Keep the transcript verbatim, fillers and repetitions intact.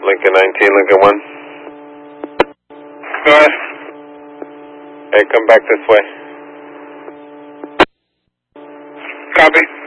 Lincoln nineteen, Lincoln one. Go ahead. Hey, come back this way. Copy.